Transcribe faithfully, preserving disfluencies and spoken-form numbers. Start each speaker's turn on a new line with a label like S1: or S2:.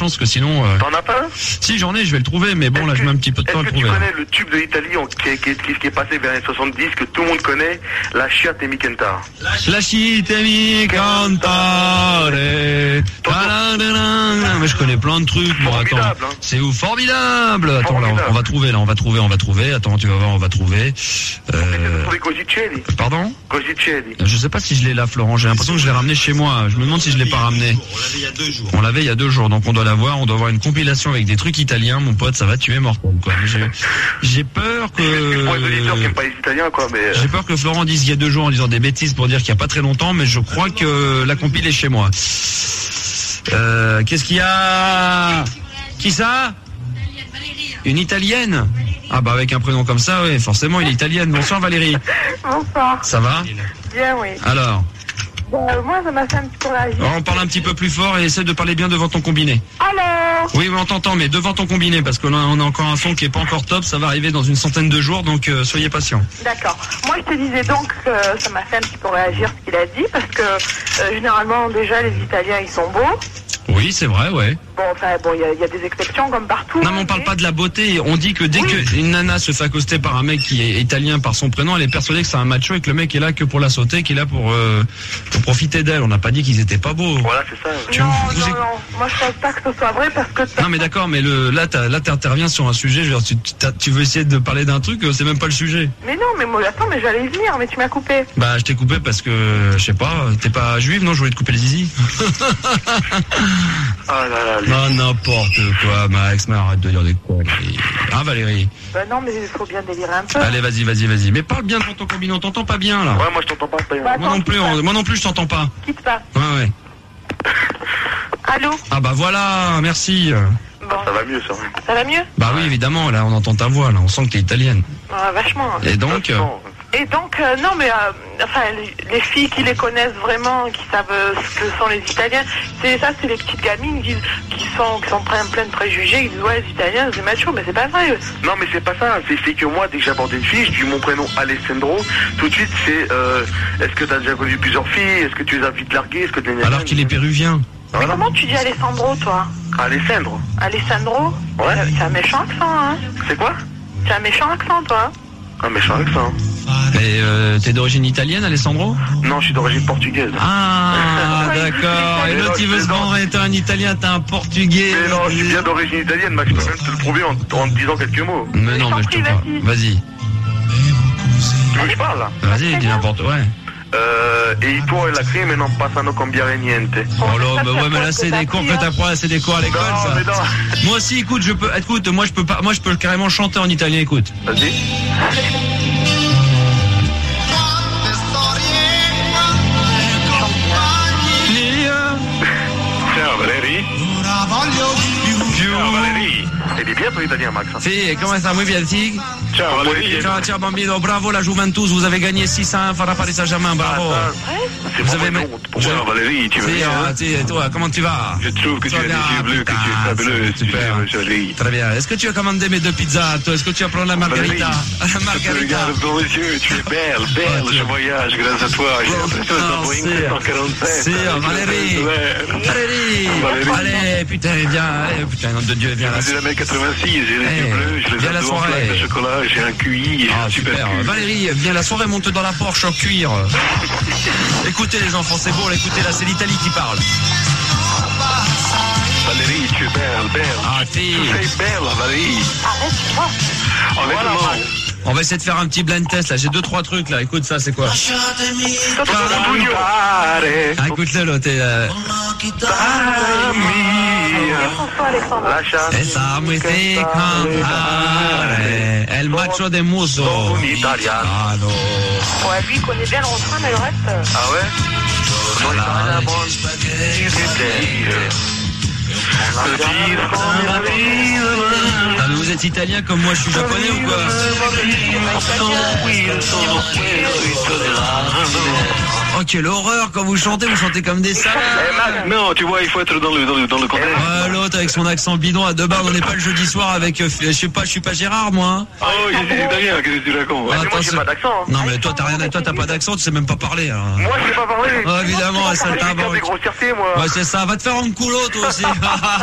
S1: chance que sinon... Euh...
S2: T'en as pas un?
S1: Si, j'en ai, je vais le trouver, mais bon,
S2: est-ce
S1: là,
S2: que,
S1: je mets un petit peu de temps à le
S2: trouver.
S1: trouver.
S2: Est-ce que tu connais le tube de l'Italie en, qui, qui, qui, qui est passé vers les soixante-dix, que tout le monde connaît, La Chiate e mi cantare?
S1: La Chiate e mi cantare. Mais je connais plein de trucs, moi, attends.
S2: Hein.
S1: C'est où? Formidable. Attends, là, on va trouver, là, on va trouver, on va trouver. Attends, tu vas voir, on va trouver.
S2: Euh... Cosicelli.
S1: Pardon?
S2: Cosicelli.
S1: Je sais pas si je l'ai là, Florent. J'ai l'impression que je l'ai ramené chez moi. Je me demande si je l'ai pas ramené.
S3: On l'avait il y a deux jours.
S1: On l'avait il y a deux jours, donc on doit l'avoir. On doit avoir une compilation avec des trucs italiens, mon pote. Ça va tuer mortel, quoi. J'ai, j'ai peur que.
S2: C'est pour les auditeurs qui n'aiment pas les Italiens, quoi. Mais.
S1: J'ai peur que Florent dise il y a deux jours en disant des bêtises pour dire qu'il y a pas très longtemps, mais je crois que la compile est chez moi. Euh, qu'est-ce qu'il y a? Qui ça? Une Italienne? Ah bah avec un prénom comme ça, oui, forcément une Italienne. Bonsoir Valérie.
S4: Bonsoir.
S1: Ça va?
S4: Bien, oui.
S1: Alors?
S4: Euh, moi, ça m'a fait un petit peu réagir.
S1: Alors, on parle un petit peu plus fort et essaie de parler bien devant ton combiné.
S4: Alors?
S1: Oui, mais on t'entend, mais devant ton combiné, parce qu'on a, on a encore un son qui est pas encore top, ça va arriver dans une centaine de jours, donc euh, soyez patients.
S4: D'accord. Moi, je te disais donc que ça m'a fait un petit peu réagir ce qu'il a dit, parce que euh, généralement, déjà, les Italiens, ils sont beaux.
S1: Oui, c'est vrai, ouais.
S4: Bon, enfin, bon, il y, y a des exceptions comme partout.
S1: Non, mais on parle pas de la beauté. On dit que dès oui. qu'une nana se fait accoster par un mec qui est italien par son prénom, elle est persuadée que c'est un macho et que le mec est là que pour la sauter, qu'il est là pour, euh, pour profiter d'elle. On n'a pas dit qu'ils étaient pas beaux.
S2: Voilà, c'est ça.
S4: Tu non, non, éc... non. Moi, je pense pas que ce soit vrai parce que...
S1: Non, mais d'accord, mais le, là, t'as, là, t'interviens sur un sujet. Je veux dire, tu, tu veux essayer de parler d'un truc, c'est même pas le sujet.
S4: Mais non, mais moi, attends, mais j'allais y venir, mais tu m'as coupé.
S1: Bah, je t'ai coupé parce que, je sais pas, t'es pas juive, non? Je voulais te couper le zizi.
S2: Ah là là.
S1: Non, n'importe quoi, Max, mais arrête de dire des conneries. Hein, Valérie?
S4: Bah non, mais il faut bien délirer un peu.
S1: Allez, vas-y, vas-y, vas-y. Mais parle bien devant ton combiné, on t'entend pas bien, là.
S2: Ouais, moi je t'entends pas. pas
S4: bah, attends,
S1: moi non plus, on, moi non plus, je t'entends pas.
S4: Quitte pas.
S1: Ouais, ouais.
S4: Allô?
S1: Ah bah voilà, merci.
S2: Bon. Ça va mieux, ça.
S4: Ça va mieux?
S1: Bah oui, évidemment, là, on entend ta voix, là, on sent que t'es italienne.
S4: Ah, vachement.
S1: Et donc...
S4: Et donc, euh, non, mais euh, enfin, les, les filles qui les connaissent vraiment, qui savent euh, ce que sont les Italiens, c'est ça, c'est les petites gamines qui, qui sont qui sont plein, plein de préjugés, qui disent ouais, les Italiens, c'est macho, mais c'est pas vrai.
S2: Non, mais c'est pas ça. C'est, c'est que moi, dès que j'aborde une fille, je dis mon prénom Alessandro. Tout de suite, c'est euh, est-ce que t'as déjà connu plusieurs filles? Est-ce que tu les as vite larguées? Est-ce que t'es
S1: alors qu'il est péruvien.
S4: Mais voilà. Comment tu dis Alessandro, toi?
S2: Alessandro.
S4: Alessandro? Ouais. C'est un méchant accent, hein?
S2: C'est quoi?
S4: C'est un méchant accent, toi?
S2: Un méchant accent.
S1: Et euh, t'es d'origine italienne, Alessandro?
S2: Non, je suis d'origine portugaise.
S1: Ah, d'accord. Et l'autre, il veut se vendre, t'es un italien, t'es un portugais.
S2: Mais non, je suis bien d'origine italienne, Max. Je peux même te le prouver en, en te disant quelques mots.
S1: Mais non, mais je te crois. Vas-y.
S2: Tu veux que je parle, là?
S1: Vas-y, dis n'importe quoi. Ouais.
S2: Euh, et il tourne la crime et non passano cambiare niente.
S1: Oh là, mais ouais, mais là c'est des cours que t'apprends, c'est des cours à l'école,
S2: non,
S1: ça.
S2: Mais non.
S1: Moi aussi, écoute, je peux, écoute, moi je peux pas, moi je peux carrément chanter en italien, écoute.
S2: Vas-y. Ciao Valérie. Ciao Valérie. Ed è bien ton italien, Max.
S1: Sì, come sta? Muy bien, sì.
S2: Ciao Valérie.
S1: Ciao, ciao bambino, bravo la Juventus, vous avez gagné six cents par la Paris Saint-Germain, bravo.
S2: Ah, c'est vous avez même... Bonjour Valérie, tu vas
S1: si,
S2: bien?
S1: Ah, si, toi, comment tu vas?
S2: Je trouve que tu as des yeux bleus, que tu es fabuleux, super, jolie.
S1: Très bien. Est-ce que tu as commandé mes deux pizzas? Toi, est-ce que tu as pris la margarita? La margarita.
S2: Regarde dans les yeux, tu es belle, belle, je voyage grâce à toi. J'ai l'impression d'être en Boeing sept cent quarante-sept.
S1: Si, Valérie. Valérie. Allez, putain, viens, allez, putain, nom de Dieu, viens là.
S2: J'ai la mètre quatre-vingt-six, j'ai les yeux bleus, j'ai les abdos en plaque de chocolat, j'ai un Q I,
S1: ah,
S2: super.
S1: super. Valérie, viens la soirée, monte dans la Porsche en cuir. Écoutez les enfants, c'est bon, écoutez là, c'est l'Italie qui parle.
S2: Valérie, tu es belle, belle.
S1: Ah, si.
S2: Tu es belle, Valérie.
S4: Arrête-toi.
S2: Honnêtement.
S1: On va essayer de faire un petit blind test là, j'ai deux trois trucs là, écoute ça, c'est quoi? Ah, écoute-le là, t'es... Euh... Esa muy te cantare, el macho de muso.
S2: Ah
S4: non. Ouais, lui il connaît bien le refrain, mais le reste...
S2: Ah ouais?
S1: Ah, mais vous êtes italien comme moi, je suis japonais ou quoi? Oh, quelle horreur quand vous chantez, vous chantez comme des salades.
S2: Non, tu vois, il faut être dans le, dans le, dans le contexte.
S1: Ouais, l'autre avec son accent bidon à deux barres, on n'est pas le jeudi soir avec, euh, je sais pas, je suis pas Gérard, moi.
S2: Oh, je suis italien, qu'est-ce que tu racontes?
S1: Ah,
S2: moi, j'ai pas d'accent. Hein.
S1: Non, mais toi, t'as rien, toi, t'as pas d'accent, tu sais même pas parler. Hein.
S2: Moi, je sais pas parler.
S1: Oh, évidemment, ça t'a
S2: des grossièretés, moi.
S1: Ouais, c'est ça, va te faire un coulo, toi aussi.